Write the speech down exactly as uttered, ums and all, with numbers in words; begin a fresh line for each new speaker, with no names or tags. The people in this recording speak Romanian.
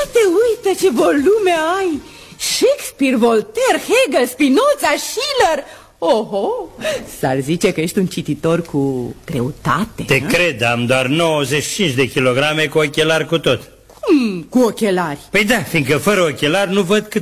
Ia te uită ce volume ai! Shakespeare, Voltaire, Hegel, Spinoza, Schiller. Oho, s-ar zice că ești un cititor cu greutate.
Te cred, am doar nouăzeci și cinci de kilograme cu ochelari cu tot.
Hmm, cu ochelari?
Păi da, fiindcă fără ochelari nu văd cât